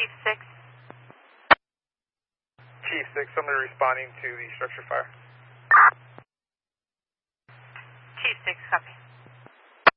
Chief 6. Chief 6, somebody responding to the structure fire. Chief 6, copy.